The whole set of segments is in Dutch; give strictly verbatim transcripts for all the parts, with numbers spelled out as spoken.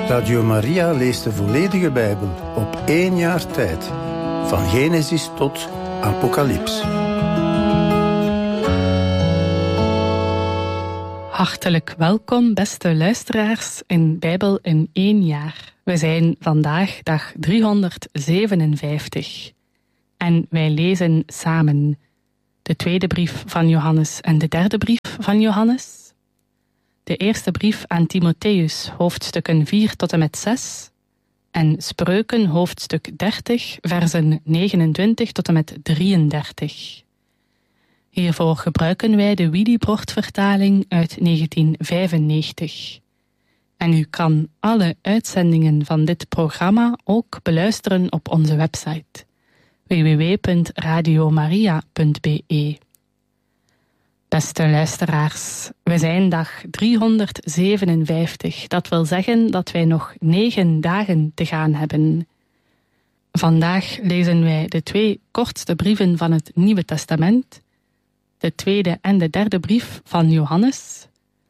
Radio Maria leest de volledige Bijbel op één jaar tijd. Van Genesis tot Apocalyps. Hartelijk welkom, beste luisteraars, in Bijbel in één jaar. We zijn vandaag dag driehonderdzevenenvijftig. En wij lezen samen de tweede brief van Johannes en de derde brief van Johannes. De eerste brief aan Timotheus, hoofdstukken vier tot en met zes. En Spreuken, hoofdstuk dertig, versen negenentwintig tot en met drieëndertig. Hiervoor gebruiken wij de Willibrord-vertaling uit negentien vijfennegentig. En u kan alle uitzendingen van dit programma ook beluisteren op onze website w w w punt radio maria punt b e. Beste luisteraars, we zijn dag driehonderdzevenenvijftig. Dat wil zeggen dat wij nog negen dagen te gaan hebben. Vandaag lezen wij de twee kortste brieven van het Nieuwe Testament, de tweede en de derde brief van Johannes.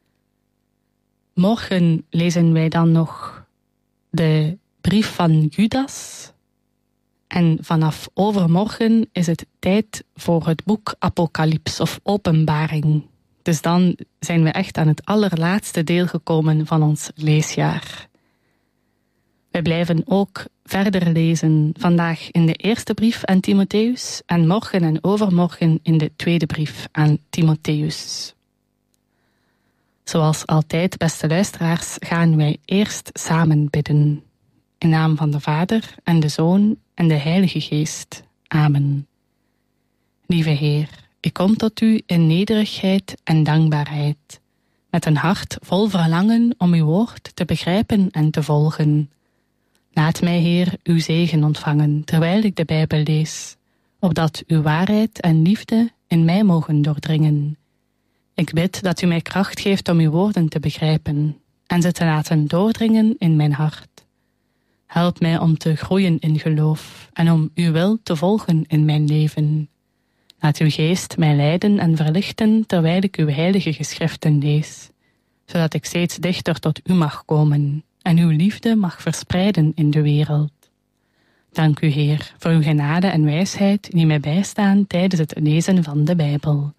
Morgen lezen wij dan nog de brief van Judas. En vanaf overmorgen is het tijd voor het boek Apocalyps of Openbaring. Dus dan zijn we echt aan het allerlaatste deel gekomen van ons leesjaar. Wij blijven ook verder lezen vandaag in de eerste brief aan Timotheus en morgen en overmorgen in de tweede brief aan Timotheus. Zoals altijd, beste luisteraars, gaan wij eerst samen bidden. In naam van de Vader en de Zoon en de Heilige Geest. Amen. Lieve Heer, ik kom tot u in nederigheid en dankbaarheid, met een hart vol verlangen om uw woord te begrijpen en te volgen. Laat mij, Heer, uw zegen ontvangen terwijl ik de Bijbel lees, opdat uw waarheid en liefde in mij mogen doordringen. Ik bid dat u mij kracht geeft om uw woorden te begrijpen en ze te laten doordringen in mijn hart. Help mij om te groeien in geloof en om uw wil te volgen in mijn leven. Laat uw geest mij leiden en verlichten terwijl ik uw heilige geschriften lees, zodat ik steeds dichter tot u mag komen en uw liefde mag verspreiden in de wereld. Dank u, Heer, voor uw genade en wijsheid die mij bijstaan tijdens het lezen van de Bijbel.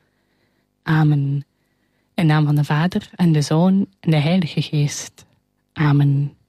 Amen. In naam van de Vader en de Zoon en de Heilige Geest. Amen.